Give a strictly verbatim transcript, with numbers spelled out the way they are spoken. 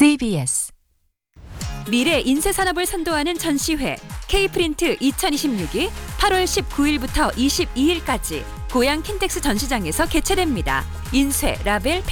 씨비에스 미래 인쇄산업을 선도하는 전시회 K프린트 이천이십육이 팔월 십구일부터 이십이일까지 고양 킨텍스 전시장에서 개최됩니다. 인쇄, 라벨,